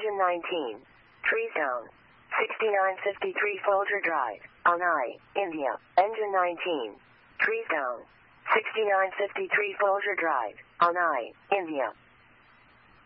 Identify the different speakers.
Speaker 1: Engine 19. Trees down. 6953 Folger Drive, Anai, India. Engine 19. Trees down. 6953 Folger Drive, Anai, India.